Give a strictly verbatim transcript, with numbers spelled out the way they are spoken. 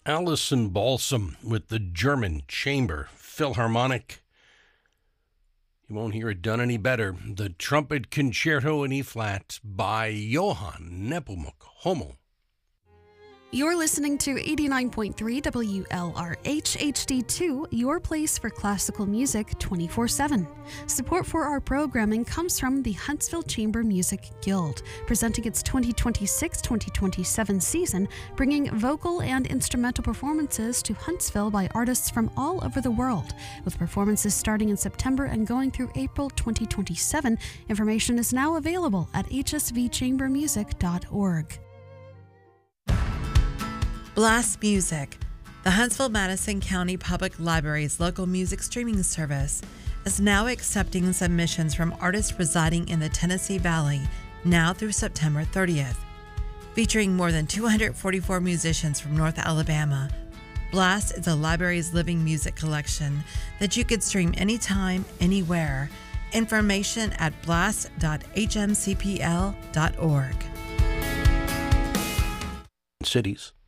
Alison Balsam with the German Chamber Philharmonic. You won't hear it done any better. The Trumpet Concerto in E-flat by Johann Nepomuk Hummel. You're listening to eighty-nine point three W L R H H D two, your place for classical music twenty-four seven. Support for our programming comes from the Huntsville Chamber Music Guild, presenting its twenty twenty-six twenty twenty-seven season, bringing vocal and instrumental performances to Huntsville by artists from all over the world. With performances starting in September and going through April twenty twenty-seven, information is now available at h s v chamber music dot org. Blast Music, the Huntsville-Madison County Public Library's local music streaming service, is now accepting submissions from artists residing in the Tennessee Valley now through September thirtieth. Featuring more than two hundred forty-four musicians from North Alabama, Blast is the library's living music collection that you could stream anytime, anywhere. Information at blast dot h m c p l dot org. Cities.